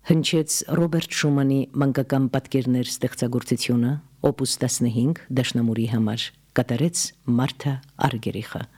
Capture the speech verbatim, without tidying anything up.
հնչեց Ռոբերտ Շումանի մանկական պատկերներ ստեղծագործությունը, օպուս տասնհինգ դաշնամուրի համար, կատարեց Մարթա Արգերիխը։